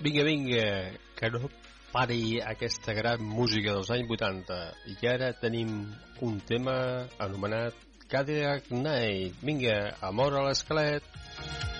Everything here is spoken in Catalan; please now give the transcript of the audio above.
Vinga, vinga, que no pari aquesta gran música dels anys 80. I ara tenim un tema anomenat Cadillac Night. Vinga, amor a l'esquelet.